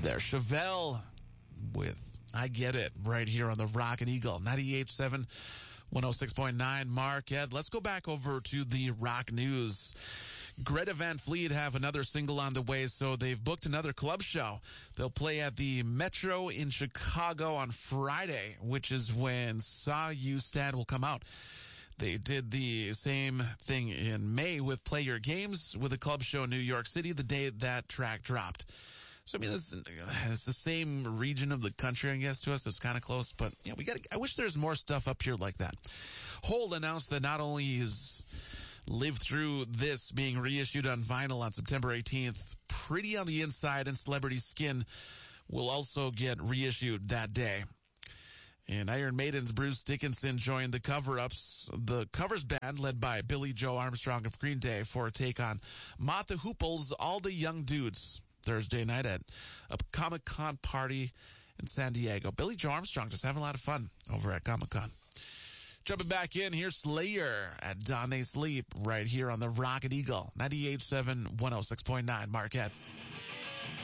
there, Chevelle with I Get It right here on the Rocket Eagle 98.7, 106.9 Marquette. Let's go back over to the rock news. Greta Van Fleet have another single on the way, so they've booked another club show. They'll play at the Metro in Chicago on Friday, which is when Saw You Stand will come out. They did the same thing in May with Play Your Games with a club show in New York City the day that track dropped. So, I mean, it's the same region of the country, I guess, to us. It's kind of close, but yeah, I wish there's more stuff up here like that. Hole announced that not only is Live Through This being reissued on vinyl on September 18th, Pretty on the Inside and Celebrity Skin will also get reissued that day. And Iron Maiden's Bruce Dickinson joined the cover-ups, the covers band led by Billy Joe Armstrong of Green Day, for a take on Mott the Hoople's All the Young Dudes Thursday night at a Comic-Con party in San Diego. Billy Joe Armstrong just having a lot of fun over at Comic-Con. Jumping back in, here's Slayer at Dawn They Sleep right here on the Rocket Eagle 98.7, 106.9 Marquette.